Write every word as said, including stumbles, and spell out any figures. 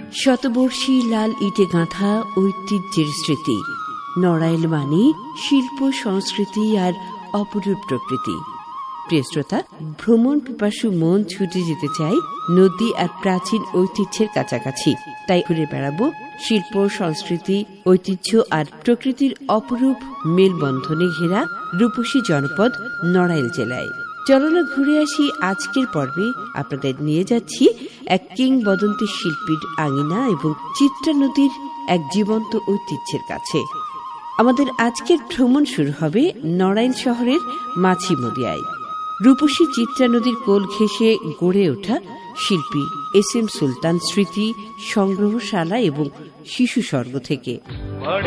শতবর্ষী লাল ইটে গাঁথা ঐতিহ্যের স্মৃতি। নড়াইল মানে শিল্প, সংস্কৃতি আর অপরূপ প্রকৃতি। প্রিয় শ্রোতা, ভ্রমণ পিপাসু মন ছুটে যেতে চায় নদী আর প্রাচীন ঐতিহ্যের কাছাকাছি। তাই ঘুরে বেড়াবো শিল্প, সংস্কৃতি, ঐতিহ্য আর প্রকৃতির অপরূপ মেলবন্ধনে ঘেরা রূপসী জনপদ নড়াইল জেলায়। চলো না ঘুরে আসি। আজকের পর্বে আপনাদের নিয়ে যাচ্ছি এক কিংবদন্তি শিল্পীর আঙিনা এবং চিত্রা নদীর এক জীবন্ত ঐতিহ্যের কাছে। আমাদের আজকের ভ্রমণ শুরু হবে নড়াইল শহরের মাছিমদিয়ায়। রূপসী চিত্রা নদীর কোল ঘেঁষে গড়ে ওঠা শিল্পী এস এম সুলতান স্মৃতি সংগ্রহশালা এবং শিশু স্বর্গ থেকে।